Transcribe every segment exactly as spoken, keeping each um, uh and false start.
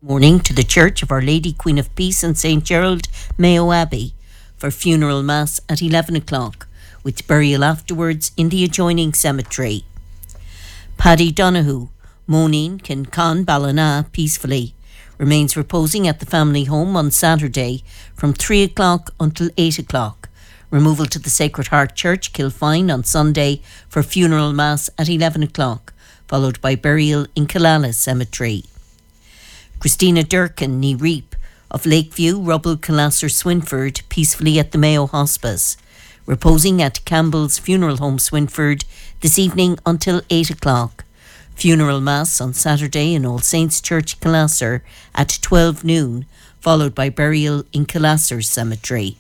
Morning to the Church of Our Lady Queen of Peace in Saint Gerald, Mayo Abbey, for funeral mass at eleven o'clock, with burial afterwards in the adjoining cemetery. Paddy Donoghue, Moneen, Kincon, Ballina, peacefully, remains reposing at the family home on Saturday from three o'clock until eight o'clock. Removal to the Sacred Heart Church, Kilfine, on Sunday for funeral mass at eleven o'clock, followed by burial in Killala Cemetery. Christina Durkin, ní Reap, of Lakeview, Rubble, Killasser, Swinford, peacefully at the Mayo Hospice, reposing at Campbell's Funeral Home, Swinford, this evening until eight o'clock. Funeral Mass on Saturday in All Saints Church, Killasser, at twelve noon, followed by burial in Killasser Cemetery.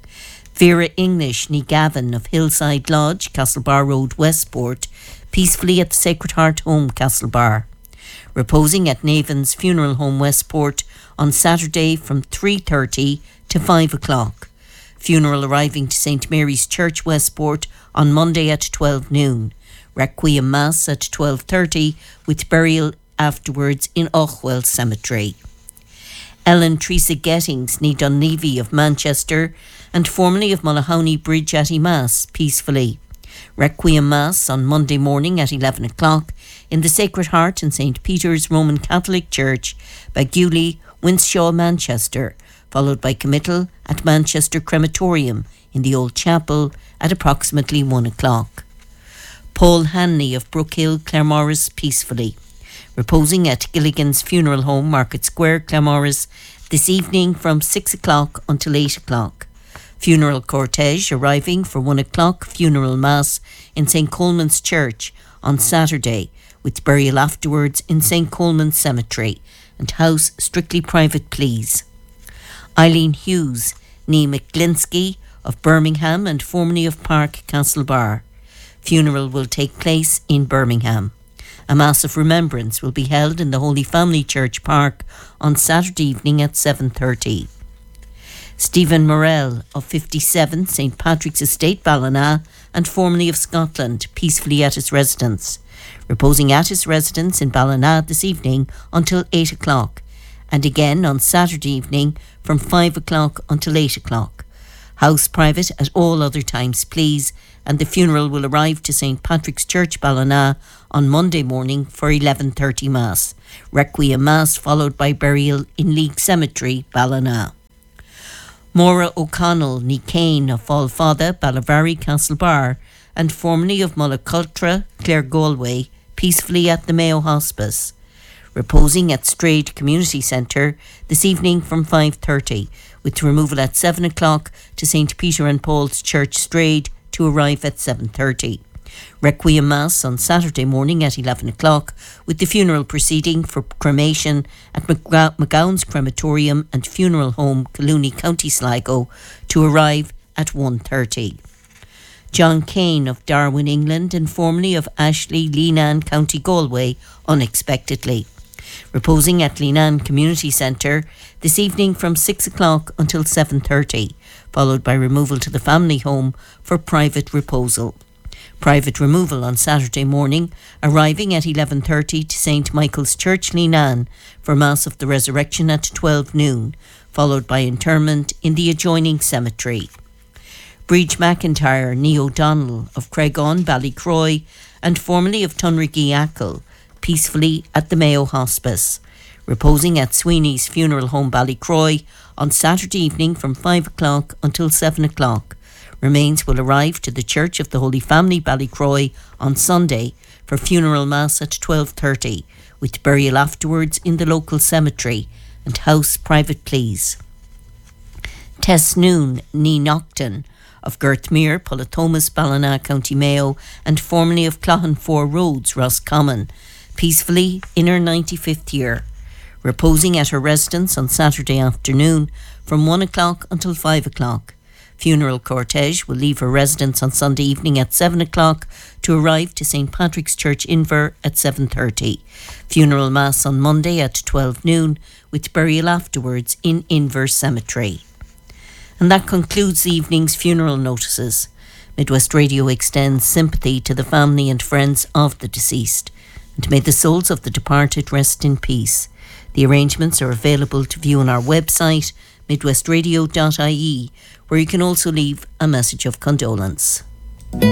Vera English, ní Gavin, of Hillside Lodge, Castlebar Road, Westport, peacefully at the Sacred Heart Home, Castlebar, reposing at Navan's Funeral Home, Westport, on Saturday from three thirty to five o'clock. Funeral arriving to Saint Mary's Church, Westport, on Monday at twelve noon. Requiem Mass at twelve thirty, with burial afterwards in Ochwell Cemetery. Ellen Teresa Gettings, ní Dunleavy, of Manchester, and formerly of Mullahowney Bridge at Mass, peacefully. Requiem Mass on Monday morning at eleven o'clock in the Sacred Heart and Saint Peter's Roman Catholic Church, Baguley, Winshaw, Manchester, followed by committal at Manchester Crematorium in the Old Chapel at approximately one o'clock. Paul Hanley of Brookhill, Claremorris, peacefully, reposing at Gilligan's Funeral Home, Market Square, Claremorris, this evening from six o'clock until eight o'clock. Funeral cortege arriving for one o'clock funeral mass in Saint Coleman's Church on Saturday, with burial afterwards in Saint Coleman's Cemetery, and house strictly private, please. Eileen Hughes, ní McGlinsky, of Birmingham and formerly of Park Castlebar. Funeral will take place in Birmingham. A Mass of Remembrance will be held in the Holy Family Church Park on Saturday evening at seven thirty. Stephen Morell, of fifty-seven Saint Patrick's Estate, Ballina, and formerly of Scotland, peacefully at his residence, reposing at his residence in Ballina this evening until eight o'clock, and again on Saturday evening from five o'clock until eight o'clock. House private at all other times, please, and the funeral will arrive to Saint Patrick's Church, Ballina, on Monday morning for eleven thirty Mass. Requiem Mass followed by burial in League Cemetery, Ballina. Maura O'Connell, ní Kane, of Fallfather, Ballavary, Castlebar, and formerly of Mullacultra, Clare Galway, peacefully at the Mayo Hospice, reposing at Strade Community Centre this evening from five thirty, with removal at seven o'clock to Saint Peter and Paul's Church, Strade, to arrive at seven thirty. Requiem Mass on Saturday morning at eleven o'clock, with the funeral proceeding for cremation at McGa- McGowan's Crematorium and Funeral Home, Collooney, County Sligo, to arrive at one thirty. John Kane, of Darwin, England, and formerly of Ashley, Leenan, County Galway, unexpectedly, reposing at Leenan Community Centre this evening from six o'clock until seven thirty, followed by removal to the family home for private reposal. Private removal on Saturday morning, arriving at eleven thirty to Saint Michael's Church, Leenan, for Mass of the Resurrection at twelve noon, followed by interment in the adjoining cemetery. Bridge McIntyre, ní O'Donnell, of Craigon, Ballycroy, and formerly of Tunriggy Ackle, peacefully at the Mayo Hospice, reposing at Sweeney's Funeral Home, Ballycroy, on Saturday evening from five o'clock until seven o'clock. Remains will arrive to the Church of the Holy Family, Ballycroy, on Sunday for funeral mass at twelve thirty, with burial afterwards in the local cemetery, and house private, please. Tess Noon, ní Nocton, of Girthmere, Pullatomas, Ballina, County Mayo, and formerly of Clohan Four Roads, Roscommon, peacefully in her ninety-fifth year, reposing at her residence on Saturday afternoon from one o'clock until five o'clock. Funeral cortege will leave her residence on Sunday evening at seven o'clock to arrive to Saint Patrick's Church, Inver, at seven thirty. Funeral Mass on Monday at twelve noon, with burial afterwards in Inver Cemetery. And that concludes the evening's funeral notices. Midwest Radio extends sympathy to the family and friends of the deceased. and may the souls of the departed rest in peace. The arrangements are available to view on our website, midwestradio dot I E, where you can also leave a message of condolence.